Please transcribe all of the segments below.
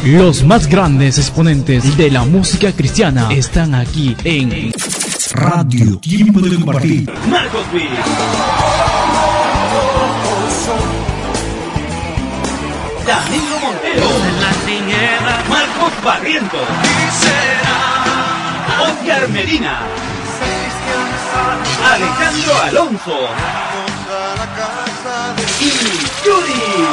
Los más grandes exponentes de la música cristiana están aquí en Radio Tiempo de Compartir. Marcos Witt. Danilo Montero. Marcos Barrientos. Oscar Medina. Alejandro Alonso. Y Yuri.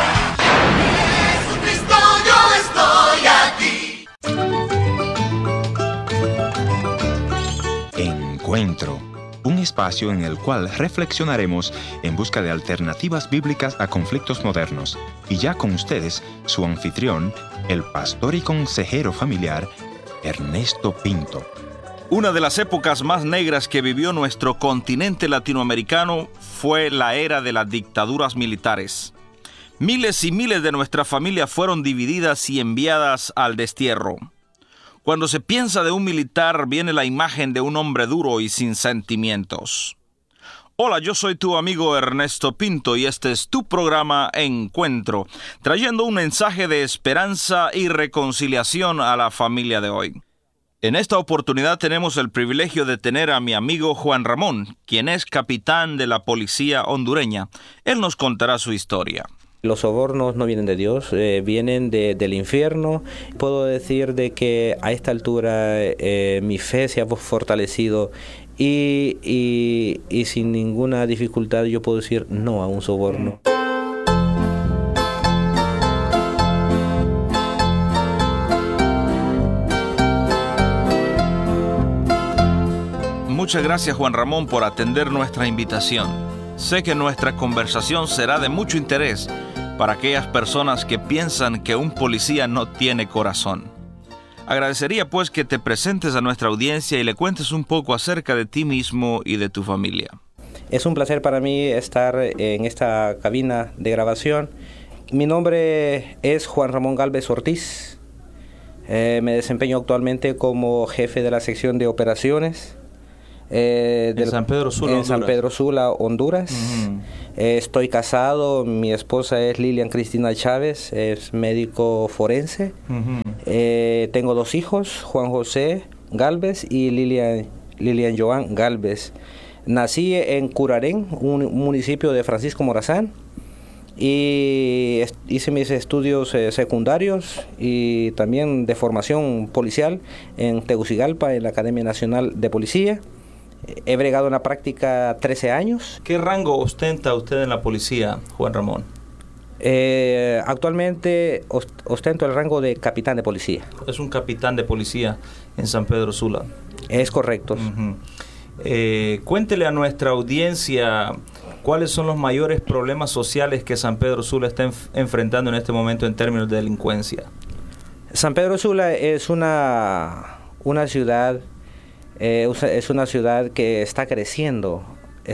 Encuentro, un espacio en el cual reflexionaremos en busca de alternativas bíblicas a conflictos modernos. Y ya con ustedes, su anfitrión, el pastor y consejero familiar, Ernesto Pinto. Una de las épocas más negras que vivió nuestro continente latinoamericano fue la era de las dictaduras militares. Miles y miles de nuestras familias fueron divididas y enviadas al destierro. Cuando se piensa de un militar, viene la imagen de un hombre duro y sin sentimientos. Hola, yo soy tu amigo Ernesto Pinto y este es tu programa Encuentro, trayendo un mensaje de esperanza y reconciliación a la familia de hoy. En esta oportunidad tenemos el privilegio de tener a mi amigo Juan Ramón, quien es capitán de la policía hondureña. Él nos contará su historia. Los sobornos no vienen de Dios, vienen del infierno. Puedo decir de que a esta altura mi fe se ha fortalecido y sin ninguna dificultad yo puedo decir no a un soborno. Muchas gracias, Juan Ramón, por atender nuestra invitación. Sé que nuestra conversación será de mucho interés para aquellas personas que piensan que un policía no tiene corazón. Agradecería pues que te presentes a nuestra audiencia y le cuentes un poco acerca de ti mismo y de tu familia. Es un placer para mí estar en esta cabina de grabación. Mi nombre es Juan Ramón Galvez Ortiz. Me desempeño actualmente como jefe de la sección de operaciones. En San Pedro Sula, Honduras. San Pedro Sula, Honduras. Uh-huh. Estoy casado, mi esposa es Lilian Cristina Chávez, es médico forense. Uh-huh. Tengo 2 hijos, Juan José Galvez y Lilian Joan Galvez. Nací en Curarén, un municipio de Francisco Morazán, y hice mis estudios secundarios y también de formación policial en Tegucigalpa, en la Academia Nacional de Policía. He bregado en la práctica 13 años. ¿Qué rango ostenta usted en la policía, Juan Ramón? Actualmente ostento el rango de capitán de policía. Es un capitán de policía en San Pedro Sula. Es correcto. Uh-huh. Cuéntele a nuestra audiencia cuáles son los mayores problemas sociales que San Pedro Sula está enfrentando en este momento en términos de delincuencia. San Pedro Sula es una ciudad. Es una ciudad que está creciendo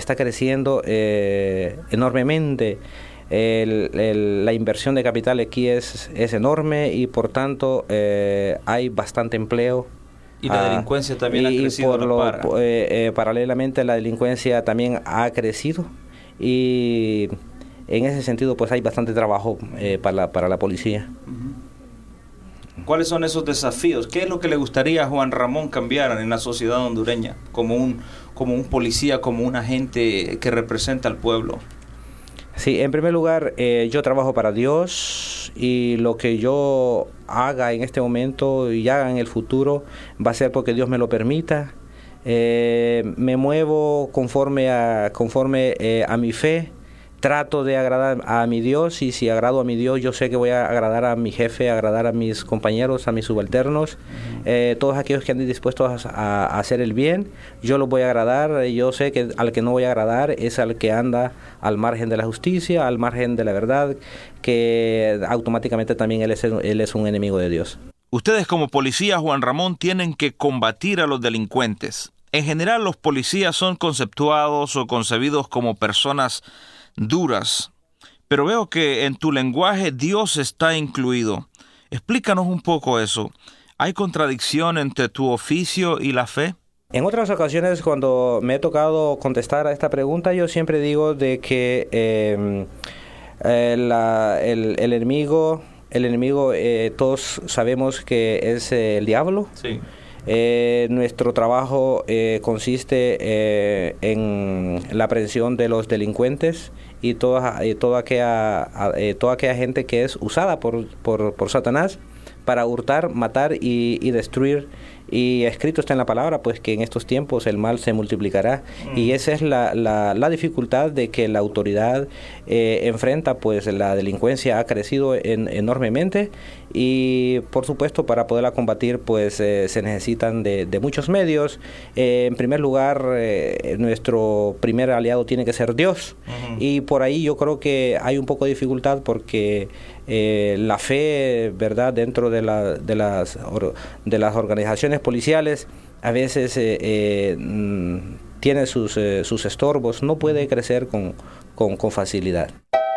enormemente. La inversión de capital aquí es enorme y por tanto hay bastante empleo. Y la delincuencia también ha crecido. Paralelamente la delincuencia también ha crecido y en ese sentido pues hay bastante trabajo para la policía. Uh-huh. ¿Cuáles son esos desafíos? ¿Qué es lo que le gustaría a Juan Ramón cambiar en la sociedad hondureña como un policía, como un agente que representa al pueblo? Sí, en primer lugar, yo trabajo para Dios y lo que yo haga en este momento y haga en el futuro va a ser porque Dios me lo permita. Me muevo conforme a mi fe. Trato de agradar a mi Dios y si agrado a mi Dios yo sé que voy a agradar a mi jefe, agradar a mis compañeros, a mis subalternos, todos aquellos que anden dispuestos a hacer el bien, yo los voy a agradar. Yo sé que al que no voy a agradar es al que anda al margen de la justicia, al margen de la verdad, que automáticamente también él es un enemigo de Dios. Ustedes como policía, Juan Ramón, tienen que combatir a los delincuentes. En general los policías son conceptuados o concebidos como personas duras, pero veo que en tu lenguaje Dios está incluido. Explícanos un poco eso. ¿Hay contradicción entre tu oficio y la fe? En otras ocasiones, cuando me he tocado contestar a esta pregunta, yo siempre digo de que el enemigo El enemigo, todos sabemos que es el diablo. Sí. Nuestro trabajo consiste en la aprehensión de los delincuentes y toda aquella gente que es usada por Satanás para hurtar, matar y destruir. Y escrito está en la palabra, pues que en estos tiempos el mal se multiplicará. Y esa es la dificultad de que la autoridad enfrenta, pues la delincuencia ha crecido enormemente, y por supuesto para poderla combatir pues se necesitan de muchos medios. En primer lugar, nuestro primer aliado tiene que ser Dios. Y por ahí yo creo que hay un poco de dificultad porque la fe, ¿verdad?, dentro de las organizaciones policiales a veces tiene sus estorbos, no puede crecer con facilidad.